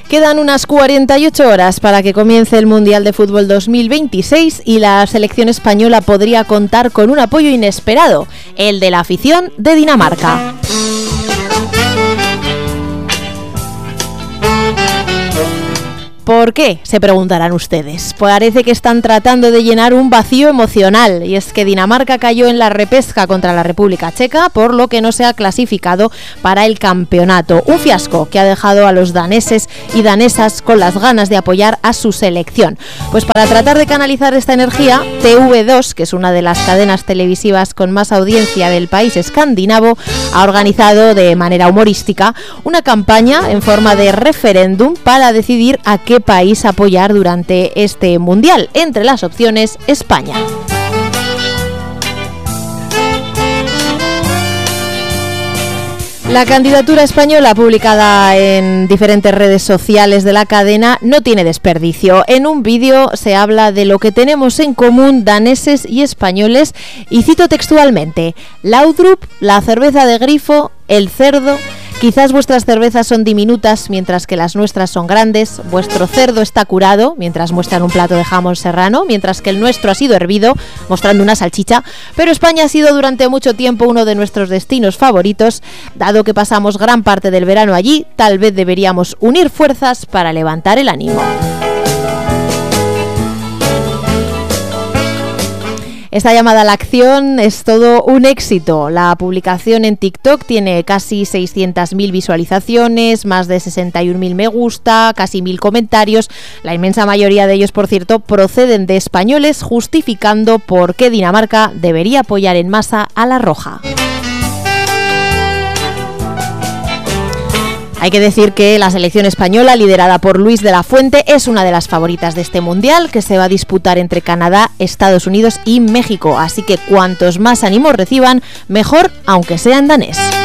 Quedan unas 48 horas para que comience el Mundial de Fútbol 2026 y la selección española podría contar con un apoyo inesperado, el de la afición de Dinamarca. ¿Por qué?, se preguntarán ustedes. Parece que están tratando de llenar un vacío emocional, y es que Dinamarca cayó en la repesca contra la República Checa, por lo que no se ha clasificado para el campeonato. Un fiasco que ha dejado a los daneses y danesas con las ganas de apoyar a su selección. Pues para tratar de canalizar esta energía, TV2, que es una de las cadenas televisivas con más audiencia del país escandinavo, ha organizado de manera humorística una campaña en forma de referéndum para decidir a qué país apoyar durante este mundial. Entre las opciones, España. La candidatura española, publicada en diferentes redes sociales de la cadena, no tiene desperdicio. En un vídeo se habla de lo que tenemos en común daneses y españoles, y cito textualmente: Laudrup, la cerveza de grifo, el cerdo. Quizás vuestras cervezas son diminutas mientras que las nuestras son grandes, vuestro cerdo está curado, mientras muestran un plato de jamón serrano, mientras que el nuestro ha sido hervido, mostrando una salchicha, pero España ha sido durante mucho tiempo uno de nuestros destinos favoritos. Dado que pasamos gran parte del verano allí, tal vez deberíamos unir fuerzas para levantar el ánimo. Esta llamada a la acción es todo un éxito. La publicación en TikTok tiene casi 600.000 visualizaciones, más de 61.000 me gusta, casi 1.000 comentarios. La inmensa mayoría de ellos, por cierto, proceden de españoles, justificando por qué Dinamarca debería apoyar en masa a la roja. Hay que decir que la selección española, liderada por Luis de la Fuente, es una de las favoritas de este mundial, que se va a disputar entre Canadá, Estados Unidos y México. Así que cuantos más ánimos reciban, mejor, aunque sea en danés.